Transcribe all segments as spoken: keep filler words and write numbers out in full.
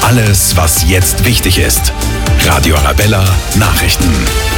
Alles, was jetzt wichtig ist. Radio Arabella Nachrichten.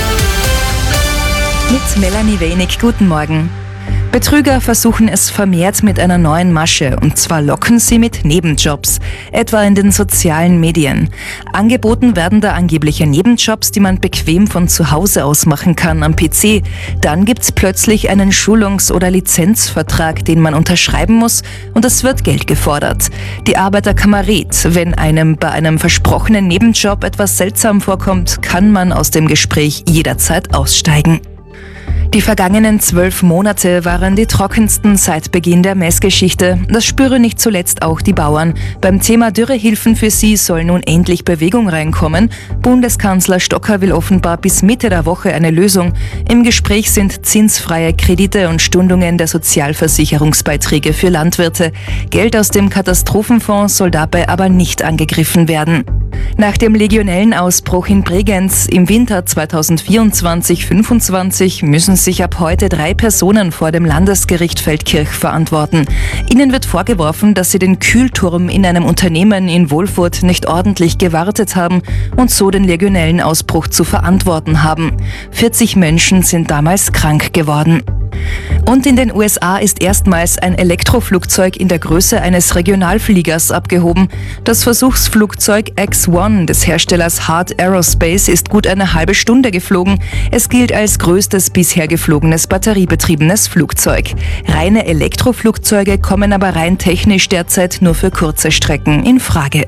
Mit Melanie Wenig, guten Morgen. Betrüger versuchen es vermehrt mit einer neuen Masche, und zwar locken sie mit Nebenjobs, etwa in den sozialen Medien. Angeboten werden da angebliche Nebenjobs, die man bequem von zu Hause aus machen kann am P C. Dann gibt's plötzlich einen Schulungs- oder Lizenzvertrag, den man unterschreiben muss, und es wird Geld gefordert. Die Arbeiterkammer rät, wenn einem bei einem versprochenen Nebenjob etwas seltsam vorkommt, kann man aus dem Gespräch jederzeit aussteigen. Die vergangenen zwölf Monate waren die trockensten seit Beginn der Messgeschichte. Das spüren nicht zuletzt auch die Bauern. Beim Thema Dürrehilfen für sie soll nun endlich Bewegung reinkommen. Bundeskanzler Stocker will offenbar bis Mitte der Woche eine Lösung. Im Gespräch sind zinsfreie Kredite und Stundungen der Sozialversicherungsbeiträge für Landwirte. Geld aus dem Katastrophenfonds soll dabei aber nicht angegriffen werden. Nach dem Legionellenausbruch in Bregenz im Winter zweitausendvierundzwanzig fünfundzwanzig müssen sich ab heute drei Personen vor dem Landesgericht Feldkirch verantworten. Ihnen wird vorgeworfen, dass sie den Kühlturm in einem Unternehmen in Wolfurt nicht ordentlich gewartet haben und so den Legionellenausbruch zu verantworten haben. vierzig Menschen sind damals krank geworden. Und in den U S A ist erstmals ein Elektroflugzeug in der Größe eines Regionalfliegers abgehoben. Das Versuchsflugzeug X eins des Herstellers Hart Aerospace ist gut eine halbe Stunde geflogen. Es gilt als größtes bisher geflogenes batteriebetriebenes Flugzeug. Reine Elektroflugzeuge kommen aber rein technisch derzeit nur für kurze Strecken in Frage.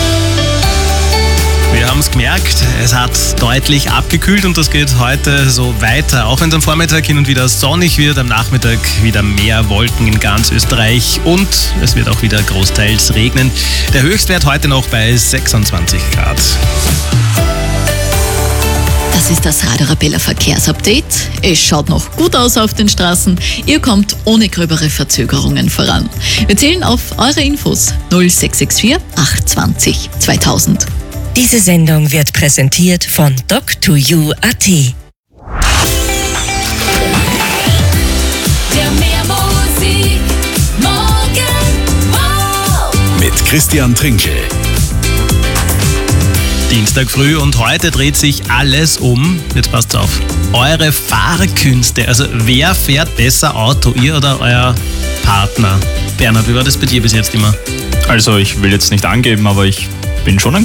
Wir haben es gemerkt, es hat deutlich abgekühlt und das geht heute so weiter. Auch wenn es am Vormittag hin und wieder sonnig wird, am Nachmittag wieder mehr Wolken in ganz Österreich und es wird auch wieder großteils regnen. Der Höchstwert heute noch bei sechsundzwanzig Grad. Das ist das Radio Arabella Verkehrsupdate. Es schaut noch gut aus auf den Straßen. Ihr kommt ohne gröbere Verzögerungen voran. Wir zählen auf eure Infos null sechs sechs vier acht zwanzig zweitausend. Diese Sendung wird präsentiert von doc to you punkt a t. Der Mehrmusik morgen wow. Mit Christian Trinkel. Dienstag früh und heute dreht sich alles um, jetzt passt auf, eure Fahrkünste. Also wer fährt besser Auto, ihr oder euer Partner? Bernhard, wie war das bei dir bis jetzt immer? Also ich will jetzt nicht angeben, aber ich bin schon ein